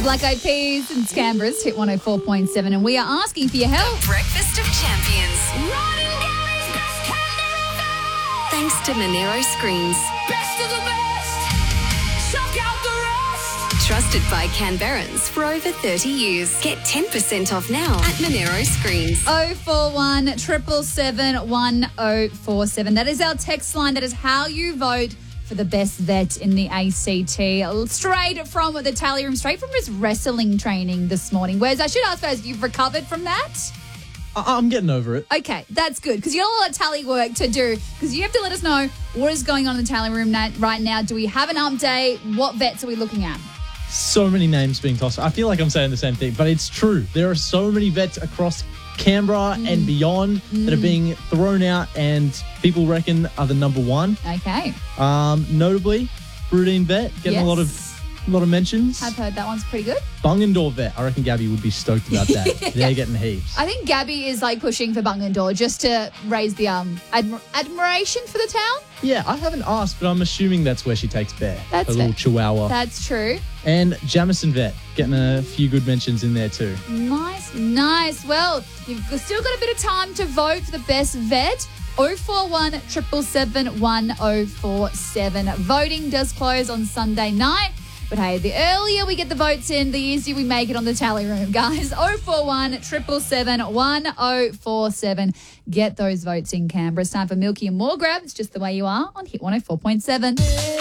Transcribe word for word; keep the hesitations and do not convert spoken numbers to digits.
Black Eyed Peas and Canberra's Hit one oh four point seven, and we are asking for your help. Breakfast of Champions. Thanks to Monero Screens. Best of the best. Chuck out the rest. Trusted by Canberrans for over thirty years. Get ten percent off now at Monero Screens. oh four one, seven seven seven, one oh four seven. That is our text line. That is how you vote for the best vet in the A C T. Straight from the tally room, straight from his wrestling training this morning. Whereas I should ask first, you've recovered from that? I- I'm getting over it. Okay, that's good, because you got a lot of tally work to do, because you have to let us know what is going on in the tally room na- right now. Do we have an update? What vets are we looking at? So many names being tossed. I feel like I'm saying the same thing, but it's true. There are so many vets across Canberra mm. and beyond mm. that are being thrown out and people reckon are the number one. Okay. Um, notably, Brudine vet getting yes. a lot of a lot of mentions. I've heard that one's pretty good. Bungendore vet. I reckon Gabby would be stoked about that. They're getting heaps. I think Gabby is like pushing for Bungendore just to raise the um admir- admiration for the town. Yeah, I haven't asked, but I'm assuming that's where she takes Bear. That's a little fair. chihuahua. That's true. And Jamison vet getting a few good mentions in there too. Nice, nice. Well, you've still got a bit of time to vote for the best vet. oh four one, seven seven seven, one oh four seven. Voting does close on Sunday night. But hey, the earlier we get the votes in, the easier we make it on the tally room, guys. oh four one, seven seven seven, one oh four seven. Get those votes in, Canberra. It's time for Milky and More Grab. It's just the way you are on Hit one oh four point seven.